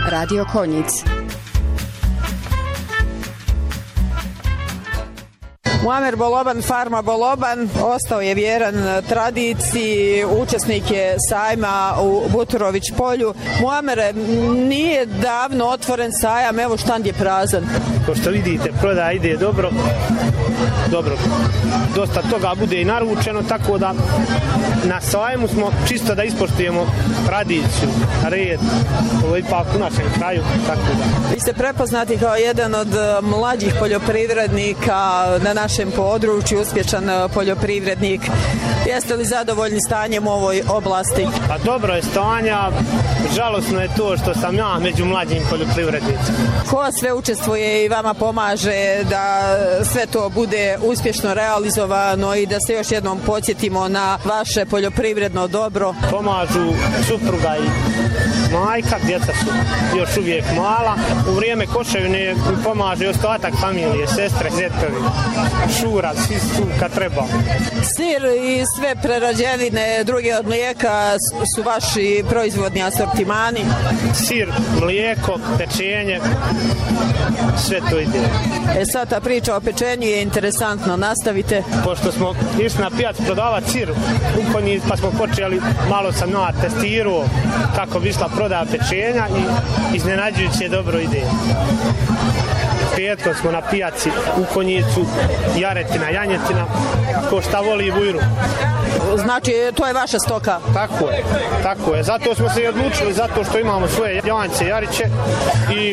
Radio Konjic. Muamer Boloban, farma Boloban, ostao je vjeran tradiciji, učesnik je sajma u Buturović polju. Muamere, nije davno otvoren sajam, evo štand je prazan. Ko što vidite, prodaja ide dobro. Dosta toga bude i naručeno, tako da na sajmu smo čisto da ispoštujemo tradiciju, red, ovo je ipak u našem kraju, tako da. Vi ste prepoznati kao jedan od mlađih poljoprivrednika na našem području, uspješan poljoprivrednik. Jeste li zadovoljni stanjem u ovoj oblasti? Pa dobro je stanja, žalosno je to što sam ja među mlađim poljoprivrednicima. Ko sve učestvuje i vama pomaže da sve to bude uspješno realizovano i da se još jednom podsjetimo na vaše poljoprivredno dobro? Pomažu supruga i majka, djeca su još uvijek mala. U vrijeme koševine pomaže ostatak familije, sestre, zetovi, šura, svi su kad treba. Sir i sve prerađevine druge od mlijeka su vaši proizvodni asortimani? Sir, mlijeko, pečenje, sve to ide. Sad ta priča o pečenju je interesantno, nastavite. Pošto smo išli na pijac prodavati sir u Konjic, pa smo počeli, malo sam testirao kako bi išla prodaja pečenja i iznenađujuće dobro ide. Petkom smo na pijaci u Konjicu, jaretina, janjetina, ko šta voli bujru. Znači, to je vaša stoka? Tako je. Zato smo se i odlučili, zato što imamo svoje janjce, jariće i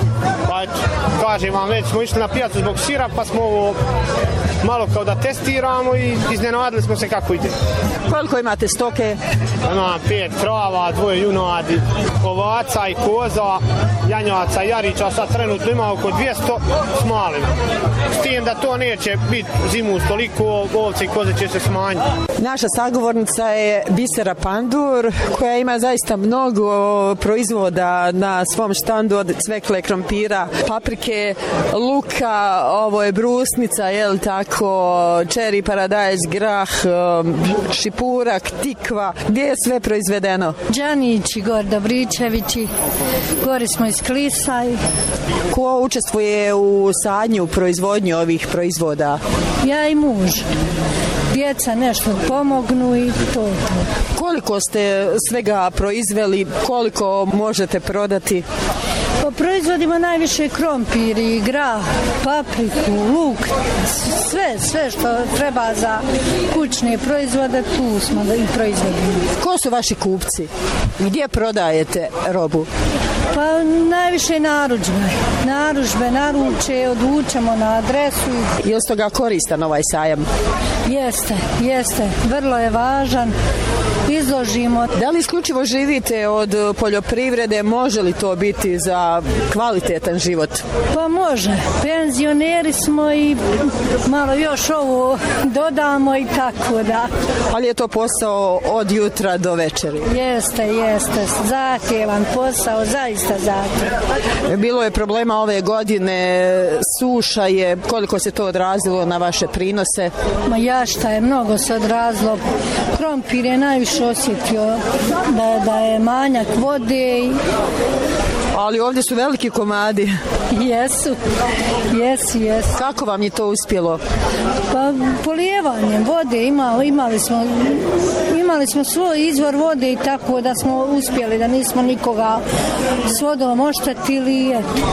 kažem vam, već smo išli na pijacu zbog sira, pa smo ovo malo kao da testiramo i iznenadili smo se kako ide. Koliko imate stoke? Imam 5 krava, 2 junadi, ovaca i koza, janjaca i jarića, sad trenutno ima oko 200 s malim. S tim da to neće biti zimu toliko, ovce i koze će se smanjiti. Naša sagovornica je Bisera Pandur, koja ima zaista mnogo proizvoda na svom štandu, od cvekle, krompira, paprike, luka, ovo je brusnica, je li tako, čeri, paradajz, grah, šipurak, tikva. Gdje je sve proizvedeno? Đanići, Gor Dobričevići, gori smo iz Klisaj. Ko učestvuje u sadnju, u proizvodnju ovih proizvoda? Ja i muž. Djeca nešto pomognu i to. Koliko ste svega proizveli, koliko možete prodati? Pa proizvodimo najviše krompir i grah, papriku, luk, sve što treba za kućne proizvode, tu smo da i proizvodimo. Ko su vaši kupci? Gdje prodajete robu? Pa najviše narudžbe, naruče, odvučemo na adresu. Je li s toga koristan ovaj sajam? Jeste, vrlo je važan. Izložimo. Da li isključivo živite od poljoprivrede, može li to biti za kvalitetan život? Pa može. Penzioneri smo i malo još ovo dodamo i tako da. Ali je to posao od jutra do večeri? Jeste. Zahtjevan posao, zaista zahtjevan. Bilo je problema ove godine, suša je, koliko se to odrazilo na vaše prinose? Ma jašta je, mnogo se odrazilo. Krompir je najviše osjetio da je manjak vode. Ali ovdje su veliki komadi. Jesu. Kako vam je to uspjelo? Pa polijevanjem vode imali smo svoj izvor vode i tako da smo uspjeli, da nismo nikoga s vodom oštetili.